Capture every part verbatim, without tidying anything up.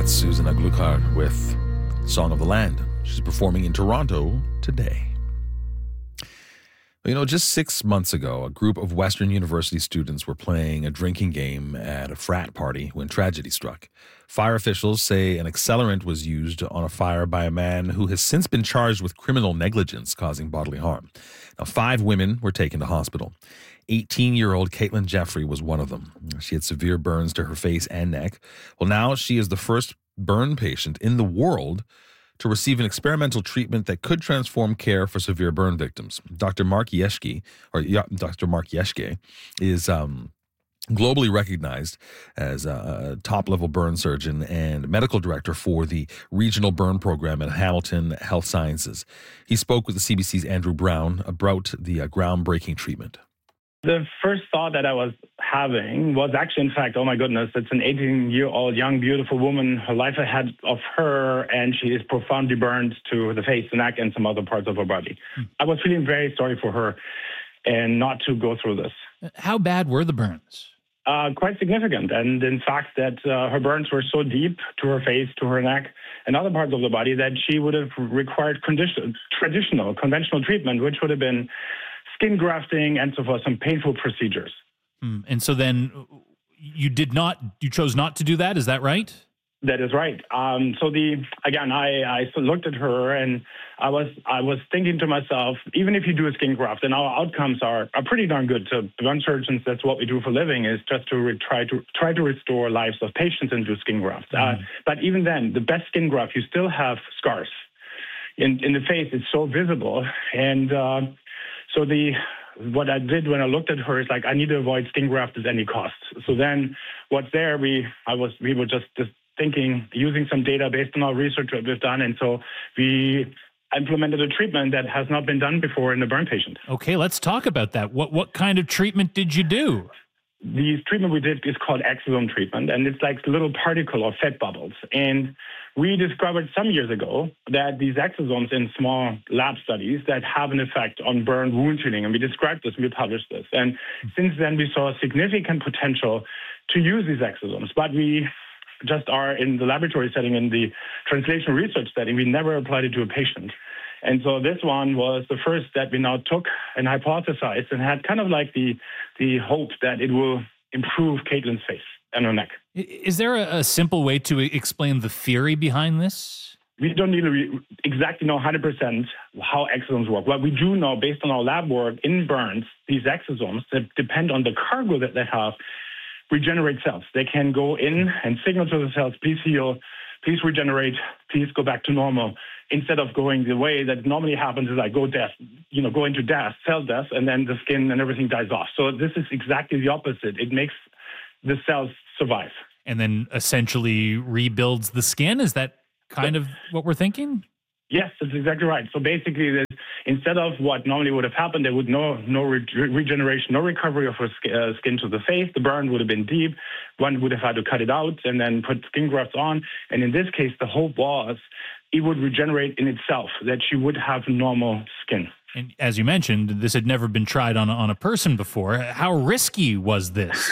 That's Susan Aglukar with Song of the Land. She's performing in Toronto today. You know, just six months ago, a group of Western University students were playing a drinking game at a frat party when tragedy struck. Fire officials say an accelerant was used on a fire by a man who has since been charged with criminal negligence causing bodily harm. Now, five women were taken to hospital. eighteen-year-old Caitlin Jeffrey was one of them. She had severe burns to her face and neck. Well, now she is the first burn patient in the world to receive an experimental treatment that could transform care for severe burn victims. Doctor Mark Yeshke, or Doctor Mark Yeshke, is um, globally recognized as a top-level burn surgeon and medical director for the regional burn program at Hamilton Health Sciences. He spoke with the C B C's Andrew Brown about the uh, groundbreaking treatment. The first thought that I was having was actually, in fact, oh my goodness, it's an eighteen-year-old young, beautiful woman, her life ahead of her, and she is profoundly burned to the face, the neck, and some other parts of her body. Hmm. I was feeling very sorry for her and not to go through this. How bad were the burns? Uh, quite significant. And in fact, that uh, her burns were so deep to her face, to her neck, and other parts of the body that she would have required condition, traditional, conventional treatment, which would have been skin grafting and so forth, some painful procedures. Mm. And so then you did not, you chose not to do that, is that right? That is right. Um, so the again, I, I looked at her and I was I was thinking to myself, even if you do a skin graft, and our outcomes are, are pretty darn good. So burn surgeons, that's what we do for a living, is just to re- try to try to restore lives of patients and do skin grafts. Mm. Uh, but even then, the best skin graft, you still have scars in in the face. It's so visible. And uh, so the what I did when I looked at her is like, I need to avoid skin graft at any cost. So then what's there, we I was we were just, just thinking, using some data based on our research that we've done. And so we implemented a treatment that has not been done before in a burn patient. Okay, let's talk about that. What what kind of treatment did you do? The treatment we did is called exosome treatment, and it's like little particle or fat bubbles. And we discovered some years ago that these exosomes in small lab studies that have an effect on burn wound healing. And we described this, and we published this. And since then, we saw significant potential to use these exosomes. But we just are in the laboratory setting, in the translational research setting. We never applied it to a patient. And so this one was the first that we now took and hypothesized and had kind of like the the hope that it will improve Caitlin's face and her neck. Is there a, a simple way to explain the theory behind this? We don't need to re- exactly know one hundred percent how exosomes work. What we do know, based on our lab work in burns, these exosomes that depend on the cargo that they have, regenerate cells. They can go in and signal to the cells, please heal, please regenerate, please go back to normal, instead of going the way that normally happens is I go death, you know, go into death, cell death, and then the skin and everything dies off. So this is exactly the opposite. It makes the cells survive. And then essentially rebuilds the skin? Is that kind of what we're thinking? Yes, that's exactly right. So basically, there's, instead of what normally would have happened, there would no no re- regeneration, no recovery of her sk- uh, skin to the face. The burn would have been deep. One would have had to cut it out and then put skin grafts on. And in this case, the hope was it would regenerate in itself, that she would have normal skin. And as you mentioned, this had never been tried on a, on a person before. How risky was this?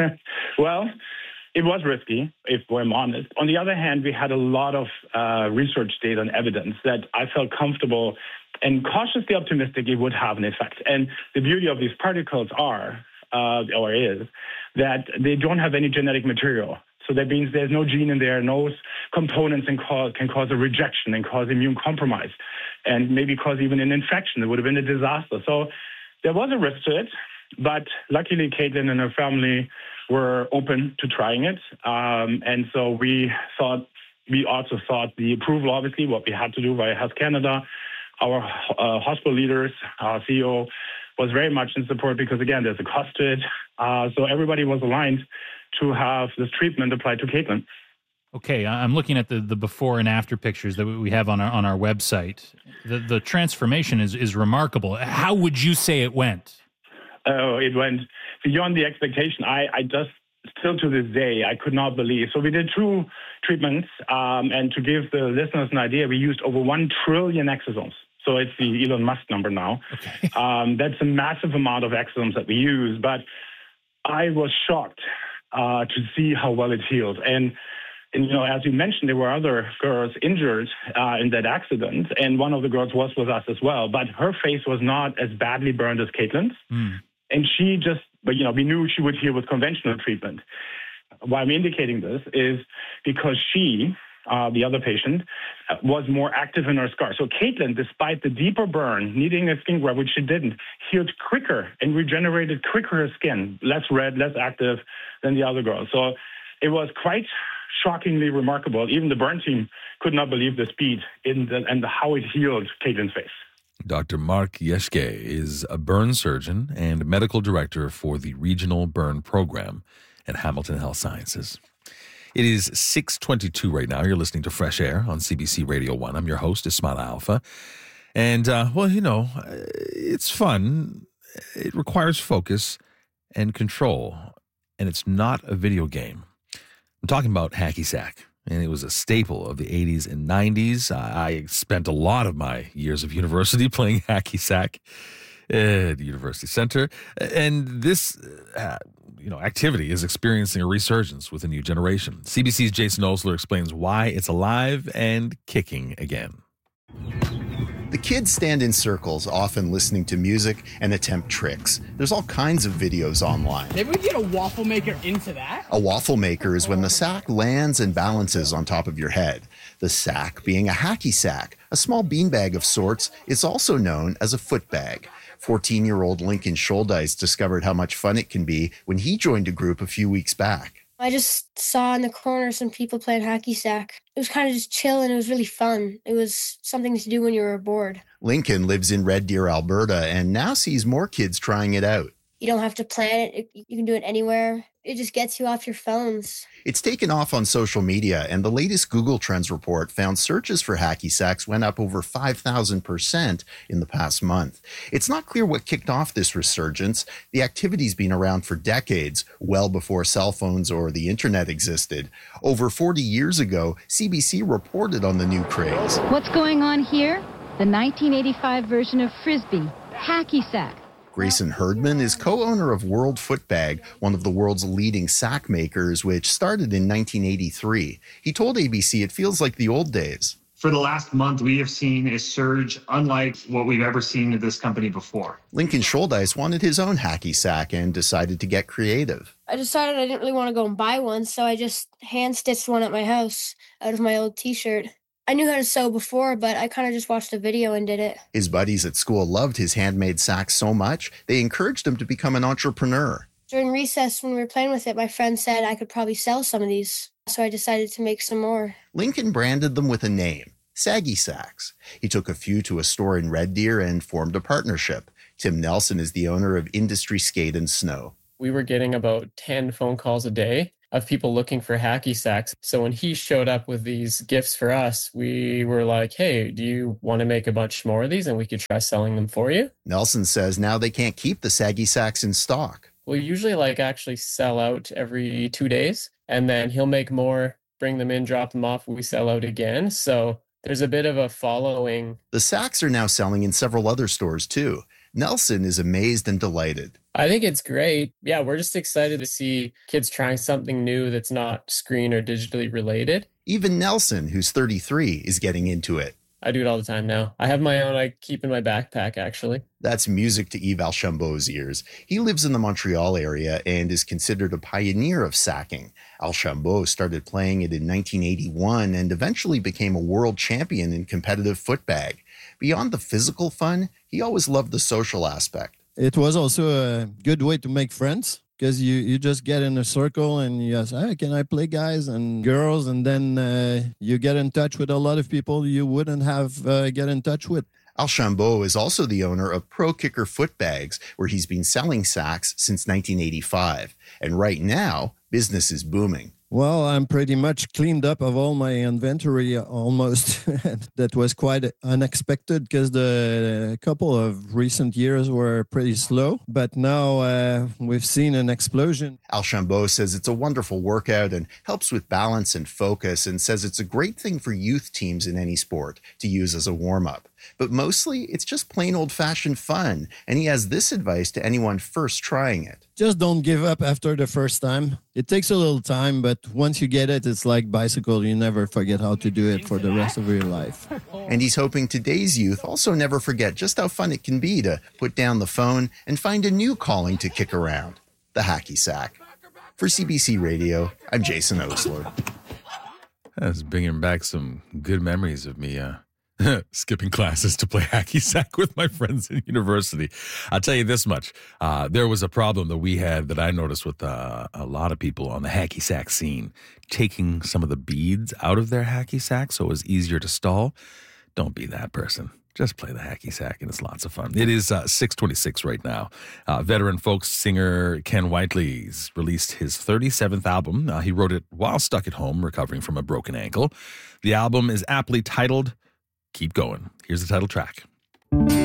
Well, it was risky, if we're honest. On the other hand, we had a lot of uh, research data and evidence that I felt comfortable and cautiously optimistic it would have an effect. And the beauty of these particles are, uh, or is, that they don't have any genetic material. So that means there's no gene in there, no components can cause, can cause a rejection and cause immune compromise, and maybe cause even an infection. It would have been a disaster. So there was a risk to it, but luckily Caitlin and her family were open to trying it. Um, and so we thought, we also thought the approval, obviously, what we had to do via Health Canada, our uh, hospital leaders, our C E O, was very much in support because, again, there's a cost to it. Uh, so everybody was aligned to have this treatment applied to Caitlin. Okay, I'm looking at the, the before and after pictures that we have on our on our website. The the transformation is, is remarkable. How would you say it went? Oh, it went beyond the expectation. I, I just, still to this day, I could not believe. So we did two treatments, um, and to give the listeners an idea, we used over one trillion exosomes. So it's the Elon Musk number now. Okay. Um, that's a massive amount of exosomes that we use. But I was shocked uh, to see how well it healed. And And, you know, as you mentioned, there were other girls injured uh, in that accident, and one of the girls was with us as well. But her face was not as badly burned as Caitlin's. Mm. And she just, but, you know, we knew she would heal with conventional treatment. Why I'm indicating this is because she, uh, the other patient, uh, was more active in her scar. So Caitlin, despite the deeper burn, needing a skin graft, which she didn't, healed quicker and regenerated quicker her skin, less red, less active than the other girls. So it was quite shockingly remarkable. Even the burn team could not believe the speed in the, and how it healed Caitlin's face. Doctor Mark Jeschke is a burn surgeon and medical director for the Regional Burn Program at Hamilton Health Sciences. It is six twenty-two right now. You're listening to Fresh Air on C B C Radio one. I'm your host, Ismail Alfa. And, uh, well, you know, it's fun. It requires focus and control. And it's not a video game. I'm talking about hacky sack. And it was a staple of the eighties and nineties. I spent a lot of my years of university playing hacky sack at the University Center. And this, uh, you know, activity is experiencing a resurgence with a new generation. C B C's Jason Osler explains why it's alive and kicking again. The kids stand in circles, often listening to music and attempt tricks. There's all kinds of videos online. Maybe we get a waffle maker into that? A waffle maker is when the sack lands and balances on top of your head. The sack being a hacky sack, a small beanbag of sorts, is also known as a foot bag. fourteen-year-old Lincoln Scholdice discovered how much fun it can be when he joined a group a few weeks back. I just saw in the corner some people playing hacky sack. It was kind of just chill and it was really fun. It was something to do when you were bored. Lincoln lives in Red Deer, Alberta, and now sees more kids trying it out. You don't have to plan it. You can do it anywhere. It just gets you off your phones. It's taken off on social media, and the latest Google Trends report found searches for hacky sacks went up over five thousand percent in the past month. It's not clear what kicked off this resurgence. The activity's been around for decades, well before cell phones or the internet existed. Over forty years ago, C B C reported on the new craze. What's going on here? The nineteen eighty-five version of Frisbee, hacky sack. Grayson Herdman is co-owner of World Footbag, one of the world's leading sack makers, which started in nineteen eighty-three. He told A B C it feels like the old days. For the last month, we have seen a surge unlike what we've ever seen at this company before. Lincoln Scholdice wanted his own hacky sack and decided to get creative. I decided I didn't really want to go and buy one, so I just hand-stitched one at my house out of my old T-shirt. I knew how to sew before, but I kind of just watched a video and did it. His buddies at school loved his handmade sacks so much, they encouraged him to become an entrepreneur. During recess, when we were playing with it, my friend said I could probably sell some of these, so I decided to make some more. Lincoln branded them with a name, Saggy Sacks. He took a few to a store in Red Deer and formed a partnership. Tim Nelson is the owner of Industry Skate and Snow. We were getting about ten phone calls a day of people looking for hacky sacks. So when he showed up with these gifts for us, we were like, hey, do you want to make a bunch more of these and we could try selling them for you? Nelson says now they can't keep the saggy sacks in stock. We usually like actually sell out every two days and then he'll make more, bring them in, drop them off, we sell out again. So there's a bit of a following. The sacks are now selling in several other stores too. Nelson is amazed and delighted. I think it's great. Yeah, we're just excited to see kids trying something new that's not screen or digitally related. Even Nelson, who's thirty-three, is getting into it. I do it all the time now. I have my own I keep in my backpack, actually. That's music to Yves Alchambault's ears. He lives in the Montreal area and is considered a pioneer of sacking. Alchambault started playing it in nineteen eighty-one and eventually became a world champion in competitive footbag. Beyond the physical fun, he always loved the social aspect. It was also a good way to make friends because you, you just get in a circle and you ask, hey, can I play guys and girls? And then uh, you get in touch with a lot of people you wouldn't have uh, get in touch with. Alchambault is also the owner of Pro Kicker Footbags, where he's been selling sacks since nineteen eighty-five. And right now, business is booming. Well, I'm pretty much cleaned up of all my inventory almost. That was quite unexpected because the couple of recent years were pretty slow. But now uh, we've seen an explosion. Alchambault says it's a wonderful workout and helps with balance and focus, and says it's a great thing for youth teams in any sport to use as a warm-up. but mostly it's just plain old-fashioned fun, and he has this advice to anyone first trying it. Just don't give up after the first time. It takes a little time, but once you get it, it's like bicycle. You never forget how to do it for the rest of your life. And he's hoping today's youth also never forget just how fun it can be to put down the phone and find a new calling to kick around, the hacky sack. For C B C Radio, I'm Jason Osler. That's bringing back some good memories of me uh, skipping classes to play hacky sack with my friends in university. I'll tell you this much. Uh, there was a problem that we had that I noticed with uh, a lot of people on the hacky sack scene, taking some of the beads out of their hacky sack so it was easier to stall. Don't be that person. Just play the hacky sack, and it's lots of fun. It is uh, six twenty-six right now. Uh, veteran folk singer Ken Whiteley's released his thirty-seventh album. Uh, he wrote it while stuck at home, recovering from a broken ankle. The album is aptly titled Keep Going. Here's the title track.